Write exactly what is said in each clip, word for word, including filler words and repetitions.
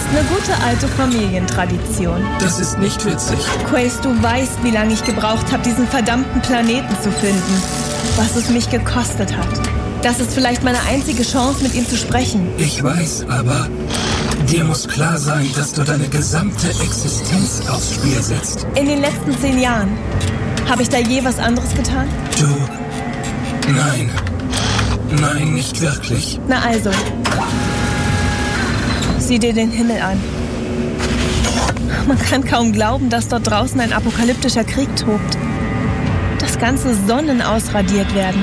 eine gute alte Familientradition. Das ist nicht witzig. Quace, du weißt, wie lange ich gebraucht habe, diesen verdammten Planeten zu finden. Was es mich gekostet hat. Das ist vielleicht meine einzige Chance, mit ihm zu sprechen. Ich weiß, aber dir muss klar sein, dass du deine gesamte Existenz aufs Spiel setzt. In den letzten zehn Jahren. Habe ich da je was anderes getan? Du... Nein. Nein, nicht wirklich. Na also. Sieh dir den Himmel an. Man kann kaum glauben, dass dort draußen ein apokalyptischer Krieg tobt. Dass ganze Sonnen ausradiert werden.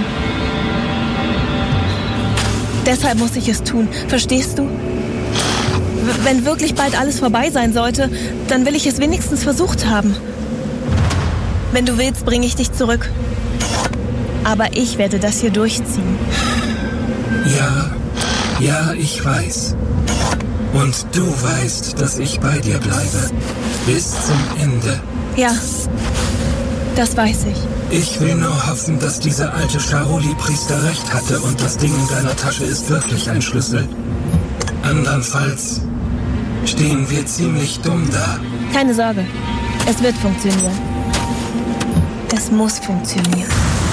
Deshalb muss ich es tun, verstehst du? W- wenn wirklich bald alles vorbei sein sollte, dann will ich es wenigstens versucht haben. Wenn du willst, bringe ich dich zurück. Aber ich werde das hier durchziehen. Ja, ja, ich weiß. Und du weißt, dass ich bei dir bleibe. Bis zum Ende. Ja, das weiß ich. Ich will nur hoffen, dass dieser alte Charoli-Priester recht hatte und das Ding in deiner Tasche ist wirklich ein Schlüssel. Andernfalls stehen wir ziemlich dumm da. Keine Sorge, es wird funktionieren. Es muss funktionieren.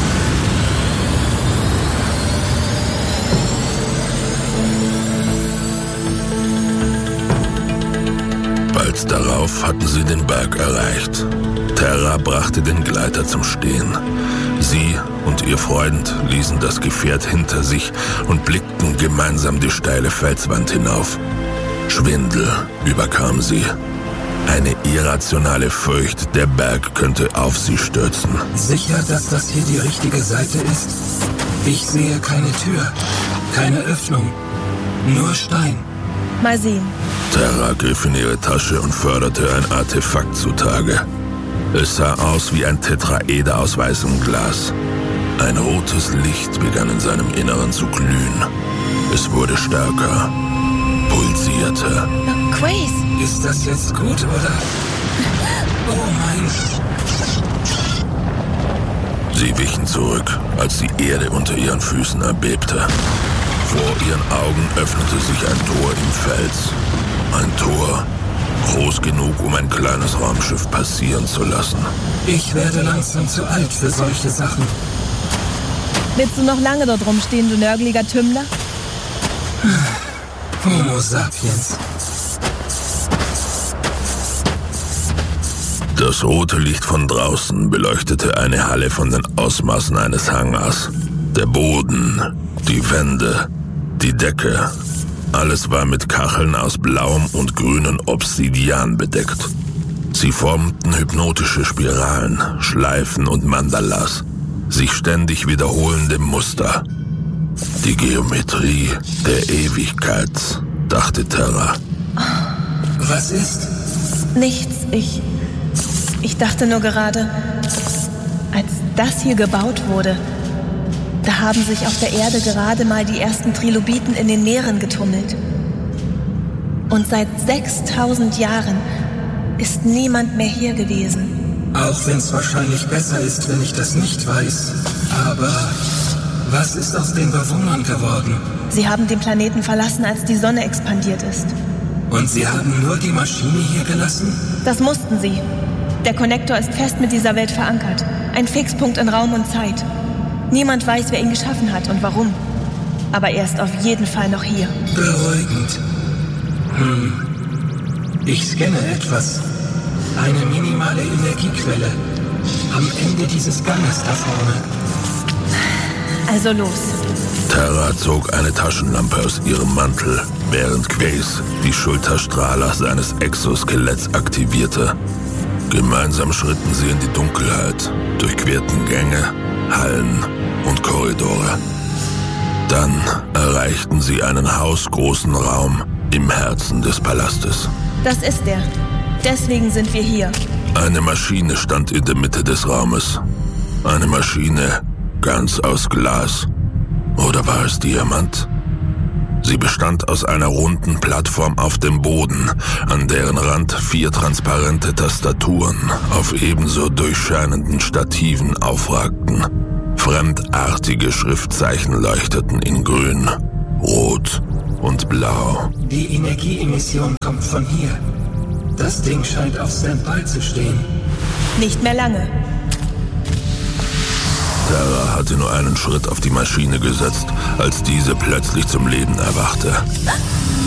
Bald darauf hatten sie den Berg erreicht. Terra brachte den Gleiter zum Stehen. Sie und ihr Freund ließen das Gefährt hinter sich und blickten gemeinsam die steile Felswand hinauf. Schwindel überkam sie. Eine irrationale Furcht, der Berg könnte auf sie stürzen. Sicher, dass das hier die richtige Seite ist? Ich sehe keine Tür, keine Öffnung, nur Stein. Mal sehen. Terra griff in ihre Tasche und förderte ein Artefakt zutage. Es sah aus wie ein Tetraeder aus weißem Glas. Ein rotes Licht begann in seinem Inneren zu glühen. Es wurde stärker, pulsierte. Quace! Ist das jetzt gut, oder? Oh mein... Sie wichen zurück, als die Erde unter ihren Füßen erbebte. Vor ihren Augen öffnete sich ein Tor im Fels. Ein Tor, groß genug, um ein kleines Raumschiff passieren zu lassen. Ich werde langsam zu alt für solche Sachen. Willst du noch lange dort rumstehen, du nörgeliger Tümmler? Homo sapiens. Das rote Licht von draußen beleuchtete eine Halle von den Ausmaßen eines Hangars. Der Boden, die Wände, die Decke, alles war mit Kacheln aus blauem und grünem Obsidian bedeckt. Sie formten hypnotische Spiralen, Schleifen und Mandalas, sich ständig wiederholende Muster. Die Geometrie der Ewigkeit, dachte Terra. Was ist? Nichts, ich... Ich dachte nur gerade, als das hier gebaut wurde, da haben sich auf der Erde gerade mal die ersten Trilobiten in den Meeren getummelt. Und seit sechstausend Jahren ist niemand mehr hier gewesen. Auch wenn es wahrscheinlich besser ist, wenn ich das nicht weiß. Aber was ist aus den Bewohnern geworden? Sie haben den Planeten verlassen, als die Sonne expandiert ist. Und sie haben nur die Maschine hier gelassen? Das mussten sie. Der Konnektor ist fest mit dieser Welt verankert. Ein Fixpunkt in Raum und Zeit. Niemand weiß, wer ihn geschaffen hat und warum. Aber er ist auf jeden Fall noch hier. Beruhigend. Hm. Ich scanne etwas. Eine minimale Energiequelle. Am Ende dieses Ganges da vorne. Also los. Terra zog eine Taschenlampe aus ihrem Mantel, während Quace die Schulterstrahler seines Exoskeletts aktivierte. Gemeinsam schritten sie in die Dunkelheit, durchquerten Gänge, Hallen und Korridore. Dann erreichten sie einen hausgroßen Raum im Herzen des Palastes. Das ist er. Deswegen sind wir hier. Eine Maschine stand in der Mitte des Raumes. Eine Maschine ganz aus Glas. Oder war es Diamant? Sie bestand aus einer runden Plattform auf dem Boden, an deren Rand vier transparente Tastaturen auf ebenso durchscheinenden Stativen aufragten. Fremdartige Schriftzeichen leuchteten in Grün. rot und blau. Die Energieemission kommt von hier. Das Ding scheint auf Standby zu stehen. Nicht mehr lange. Terra hatte nur einen Schritt auf die Maschine gesetzt, als diese plötzlich zum Leben erwachte.